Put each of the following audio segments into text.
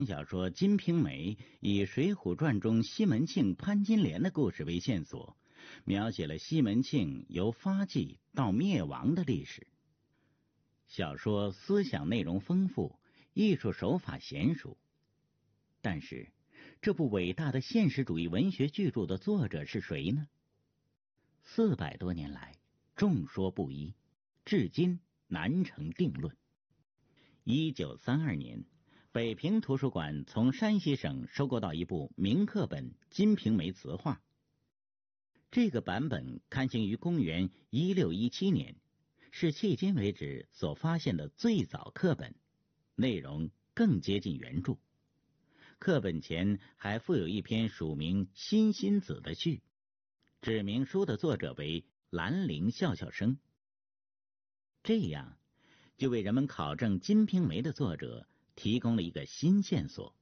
小说《金瓶梅》以《水浒传》中西门庆、潘金莲的故事为线索，描写了西门庆由发迹到灭亡的历史。小说思想内容丰富，艺术手法娴熟。但是，这部伟大的现实主义文学巨著的作者是谁呢？400多年来，众说不一，至今难成定论。1932年，北平图书馆从山西省收购到一部明刻本《金瓶梅》词话。这个版本刊行于公元1617年，是迄今为止所发现的最早刻本，内容更接近原著。刻本前还附有一篇署名辛辛子的序，指明书的作者为兰陵笑笑生。这样就为人们考证《金瓶梅》的作者提供了一个新线索。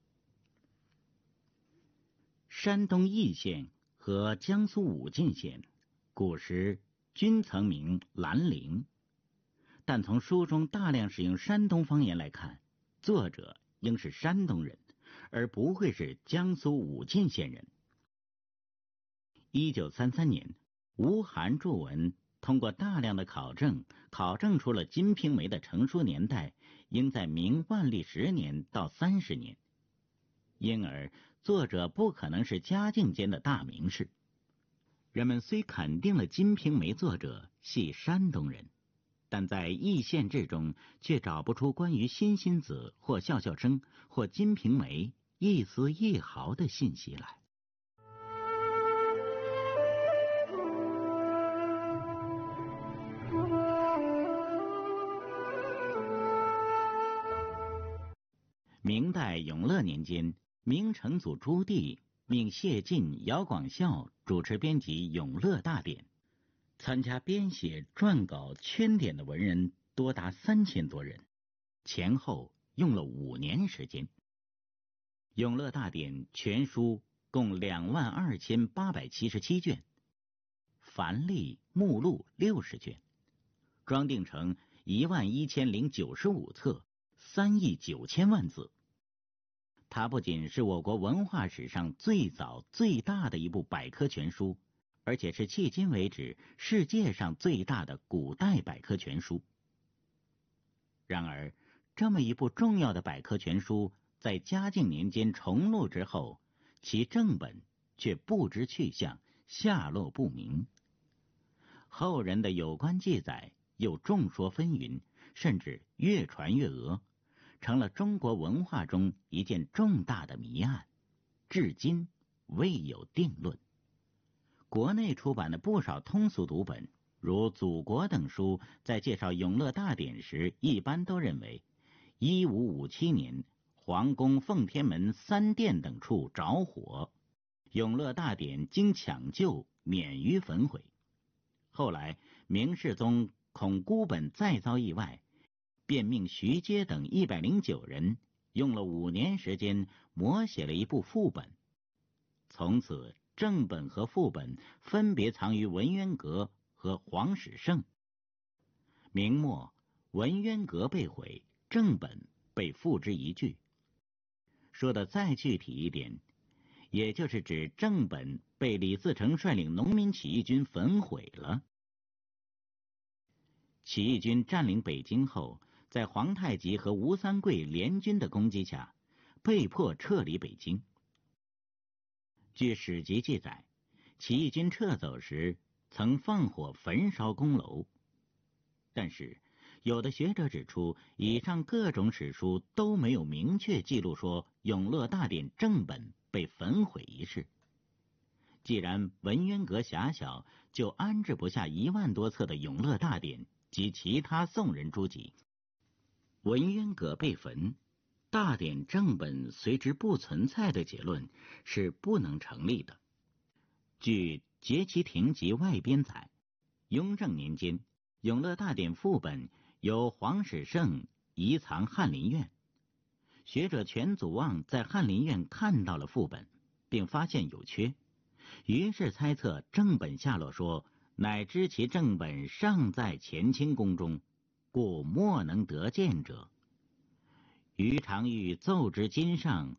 山东易县和江苏武进县古时均曾名兰陵，但从书中大量使用山东方言来看，作者应是山东人，而不会是江苏武进县人。1933年，吴晗著文通过大量的考证出了《金瓶梅》的成书年代应在明万历10年到30年，因而作者不可能是嘉靖间的大名士。人们虽肯定了《金瓶梅》作者系山东人，但在易县志中却找不出关于辛辛子或笑笑生或《金瓶梅》一丝一毫的信息来。明代永乐年间，明成祖朱棣命谢晋、姚广孝主持编辑《永乐大典》，参加编写、撰稿、圈点的文人多达3000多人，前后用了5年时间。《永乐大典》全书共22877卷，繁例、目录60卷，装订成11095册，3亿9千万字。它不仅是我国文化史上最早最大的一部百科全书，而且是迄今为止世界上最大的古代百科全书。然而，这么一部重要的百科全书在嘉靖年间重录之后，其正本却不知去向，下落不明。后人的有关记载又众说纷纭，甚至越传越讹，成了中国文化中一件重大的谜案，至今未有定论。国内出版的不少通俗读本，如《祖国》等书，在介绍《永乐大典》时，一般都认为1557年皇宫奉天门3殿等处着火，永乐大典经抢救免于焚毁。后来明世宗恐孤本再遭意外，便命徐阶等109人用了5年时间摹写了一部副本，从此正本和副本分别藏于文渊阁和黄史胜。明末文渊阁被毁，正本被付之一炬。说的再具体一点，也就是指正本被李自成率领农民起义军焚毁了。起义军占领北京后，在皇太极和吴三桂联军的攻击下，被迫撤离北京。据史籍记载，起义军撤走时曾放火焚烧宫楼，但是有的学者指出，以上各种史书都没有明确记录说永乐大典正本被焚毁一事。既然文渊阁狭小，就安置不下1万多册的永乐大典及其他宋人诸籍，文渊阁被焚，大典正本随之不存在的结论是不能成立的。据《节其亭集外编》载，雍正年间，永乐大典副本由黄史胜移藏翰林院。学者全祖望在翰林院看到了副本，并发现有缺，于是猜测正本下落说，乃知其正本尚在乾清宫中，故莫能得见者。 于常玉奏之金上，